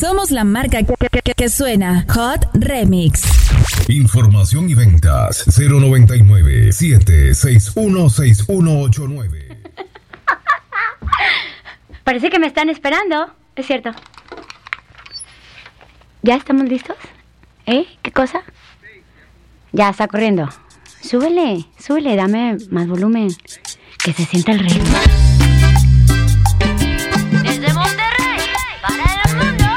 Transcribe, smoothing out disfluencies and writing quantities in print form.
Somos la marca que suena. Hot Remix. Información y ventas 099-761-6189. Parece que me están esperando. Es cierto. ¿Ya estamos listos? ¿Qué cosa? Ya está corriendo. Súbele, dame más volumen. Que se sienta el ritmo.